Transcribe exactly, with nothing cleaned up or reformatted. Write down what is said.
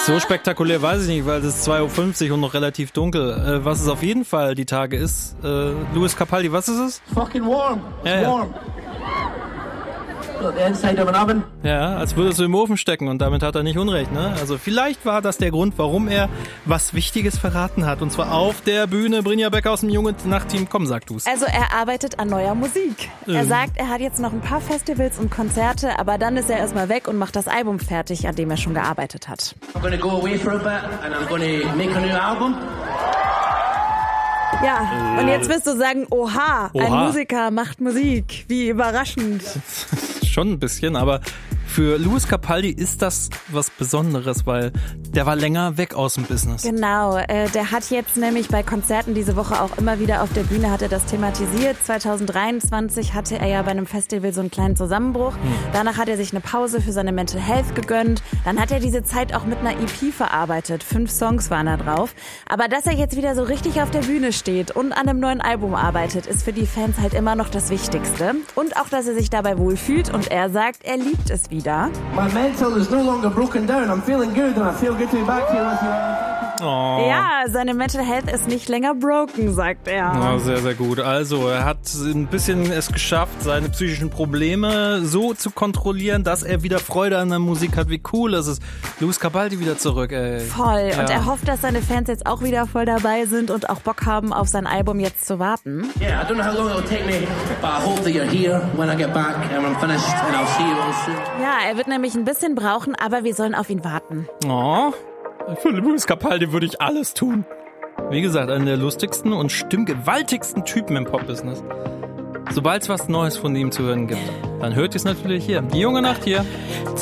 So spektakulär weiß ich nicht, weil es ist zwei Uhr fünfzig und noch relativ dunkel. Äh, was es auf jeden Fall die Tage ist, äh, Lewis Capaldi, was ist es? Fucking warm. It's ja, ja. warm. The inside of an oven. Ja, als würdest du im Ofen stecken und damit hat er nicht Unrecht, ne? Also vielleicht war das der Grund, warum er was Wichtiges verraten hat. Und zwar auf der Bühne. Brynja Becker aus dem Junge Nachtteam. Komm, sag du's. Also er arbeitet an neuer Musik. Ähm. Er sagt, er hat jetzt noch ein paar Festivals und Konzerte, aber dann ist er erstmal weg und macht das Album fertig, an dem er schon gearbeitet hat. I'm gonna go away for a bit and I'm gonna make a new album. Ja, und jetzt wirst du sagen, oha, Oha. ein Musiker macht Musik. Wie überraschend. Schon ein bisschen, aber für Lewis Capaldi ist das was Besonderes, weil der war länger weg aus dem Business. Genau, äh, der hat jetzt nämlich bei Konzerten diese Woche auch immer wieder auf der Bühne hat er das thematisiert. zwanzig dreiundzwanzig hatte er ja bei einem Festival so einen kleinen Zusammenbruch. Hm. Danach hat er sich eine Pause für seine Mental Health gegönnt. Dann hat er diese Zeit auch mit einer E P verarbeitet. Fünf Songs waren da drauf. Aber dass er jetzt wieder so richtig auf der Bühne steht und an einem neuen Album arbeitet, ist für die Fans halt immer noch das Wichtigste. Und auch, dass er sich dabei wohlfühlt. Und er sagt, er liebt es wieder. My mental is no longer broken down. I'm feeling good and I feel good to be back here with you. Oh. Ja, seine Mental Health ist nicht länger broken, sagt er. Ja, sehr, sehr gut. Also, er hat ein bisschen es geschafft, seine psychischen Probleme so zu kontrollieren, dass er wieder Freude an der Musik hat. Wie cool ist es. Lewis Capaldi wieder zurück, ey. Voll. Ja. Und er hofft, dass seine Fans jetzt auch wieder voll dabei sind und auch Bock haben, auf sein Album jetzt zu warten. Yeah, I don't know how long it'll take me, but I hope that you're here when I get back and I'm finished and I'll see you all soon. Ja, er wird nämlich ein bisschen brauchen, aber wir sollen auf ihn warten. Oh, für Lewis Capaldi würde ich alles tun. Wie gesagt, einer der lustigsten und stimmgewaltigsten Typen im Pop-Business. Sobald es was Neues von ihm zu hören gibt, dann hört ihr es natürlich hier. Die junge Nacht hier.